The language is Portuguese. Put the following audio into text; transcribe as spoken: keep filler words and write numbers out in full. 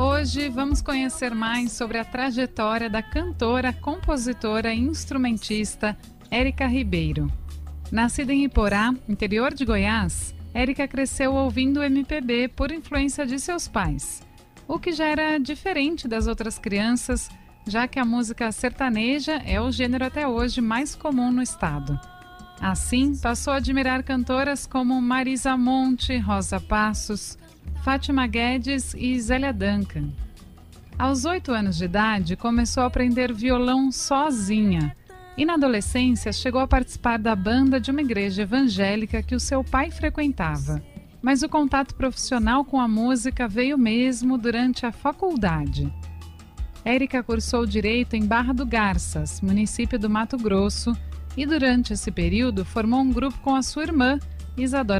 Hoje vamos conhecer mais sobre a trajetória da cantora, compositora e instrumentista Érica Ribeiro. Nascida em Iporá, interior de Goiás, Érica cresceu ouvindo M P B por influência de seus pais, o que já era diferente das outras crianças, já que a música sertaneja é o gênero até hoje mais comum no estado. Assim, passou a admirar cantoras como Marisa Monte, Rosa Passos, Fátima Guedes e Zélia Duncan. Aos oito anos de idade, começou a aprender violão sozinha e, na adolescência, chegou a participar da banda de uma igreja evangélica que o seu pai frequentava. Mas o contato profissional com a música veio mesmo durante a faculdade. Érica cursou Direito em Barra do Garças, município do Mato Grosso, e durante esse período formou um grupo com a sua irmã, Isadora